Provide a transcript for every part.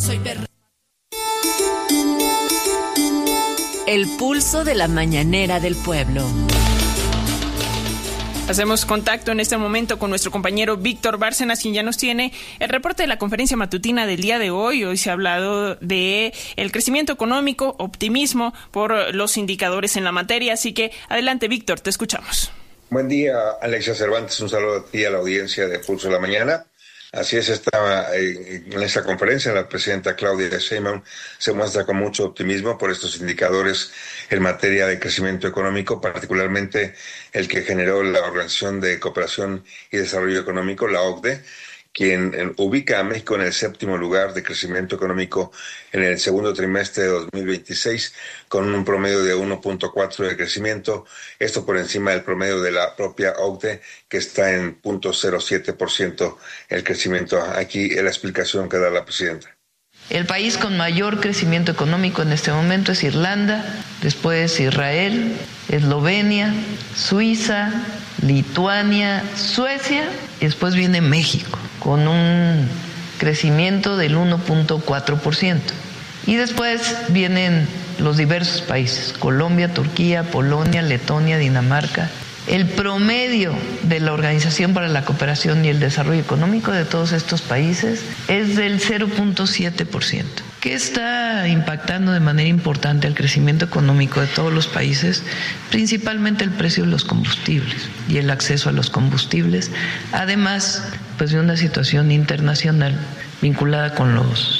El pulso de la mañanera del pueblo. Hacemos contacto en este momento con nuestro compañero Víctor Bárcenas, quien ya nos tiene el reporte de la conferencia matutina del día de hoy. Hoy se ha hablado de el crecimiento económico, optimismo por los indicadores en la materia. Así que adelante, Víctor, te escuchamos. Buen día, Alexia Cervantes. Un saludo a ti y a la audiencia de Pulso de la Mañana. Así es, en esta conferencia la presidenta Claudia Sheinbaum se muestra con mucho optimismo por estos indicadores en materia de crecimiento económico, particularmente el que generó la Organización de Cooperación y Desarrollo Económico, la OCDE, quien ubica a México en el 7º lugar de crecimiento económico en el segundo trimestre de 2026, con un promedio de 1.4 de crecimiento, esto por encima del promedio de la propia OCDE, que está en 0.07% el crecimiento. Aquí es la explicación que da la presidenta. El país con mayor crecimiento económico en este momento es Irlanda, después Israel, Eslovenia, Suiza, Lituania, Suecia y después viene México con un crecimiento del 1.4%. Y después vienen los diversos países, Colombia, Turquía, Polonia, Letonia, Dinamarca. El promedio de la Organización para la Cooperación y el Desarrollo Económico de todos estos países es del 0.7%. ¿Qué está impactando de manera importante el crecimiento económico de todos los países? Principalmente el precio de los combustibles y el acceso a los combustibles, además de una situación internacional vinculada con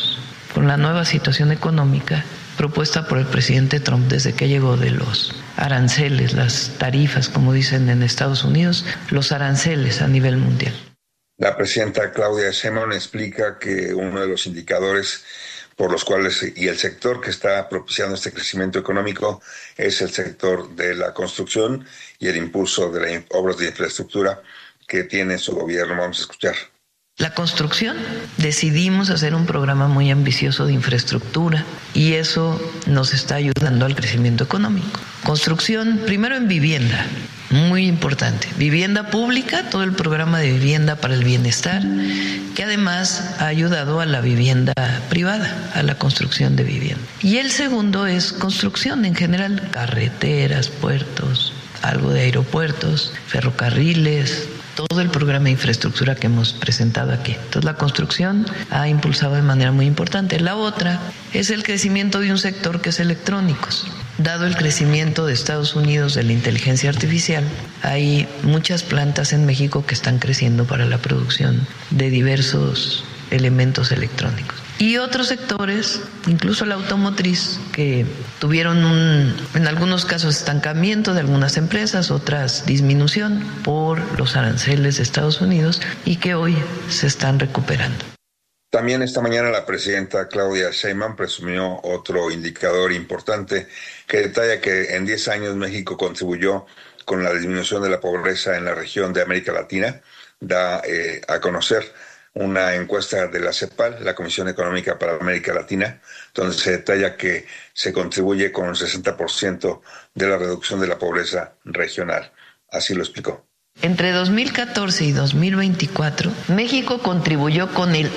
la nueva situación económica propuesta por el presidente Trump desde que llegó de los aranceles, las tarifas, como dicen en Estados Unidos, los aranceles a nivel mundial. La presidenta Claudia Sheinbaum explica que uno de los indicadores por los cuales y el sector que está propiciando este crecimiento económico es el sector de la construcción y el impulso de las obras de infraestructura que tiene su gobierno. Vamos a escuchar. La construcción, decidimos hacer un programa muy ambicioso de infraestructura y eso nos está ayudando al crecimiento económico. Construcción, primero en vivienda, muy importante. Vivienda pública, todo el programa de vivienda para el bienestar, que además ha ayudado a la vivienda privada, a la construcción de vivienda. Y el segundo es construcción en general, carreteras, puertos, algo de aeropuertos, ferrocarriles, todo el programa de infraestructura que hemos presentado aquí. Entonces la construcción ha impulsado de manera muy importante. La otra es el crecimiento de un sector que es electrónicos. Dado el crecimiento de Estados Unidos de la inteligencia artificial, hay muchas plantas en México que están creciendo para la producción de diversos elementos electrónicos. Y otros sectores, incluso la automotriz, que tuvieron en algunos casos estancamiento de algunas empresas, otras disminución por los aranceles de Estados Unidos y que hoy se están recuperando. También esta mañana la presidenta Claudia Sheinbaum presumió otro indicador importante que detalla que en 10 años México contribuyó con la disminución de la pobreza en la región de América Latina. Da a conocer una encuesta de la CEPAL, la Comisión Económica para América Latina, donde se detalla que se contribuye con el 60% de la reducción de la pobreza regional. Así lo explicó. Entre 2014 y 2024, México contribuyó con el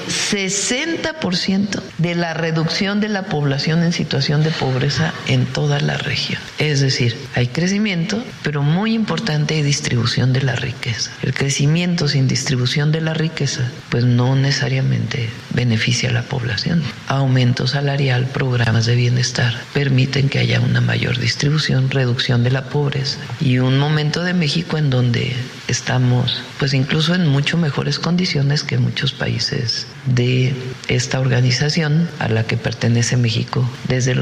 60% de la reducción de la población en situación de pobreza en toda la región. Es decir, hay crecimiento, pero muy importante hay distribución de la riqueza. El crecimiento sin distribución de la riqueza, pues no necesariamente beneficia a la población. Aumento salarial, programas de bienestar, permiten que haya una mayor distribución, reducción de la pobreza y un momento de México en donde estamos pues incluso en mucho mejores condiciones que muchos países de esta organización a la que pertenece México desde